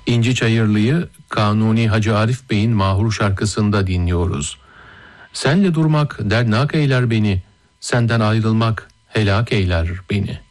İnci Çayırlı'yı Kanuni Hacı Arif Bey'in Mahur şarkısında dinliyoruz. Senle durmak dernak eyler beni, senden ayrılmak helak eyler beni.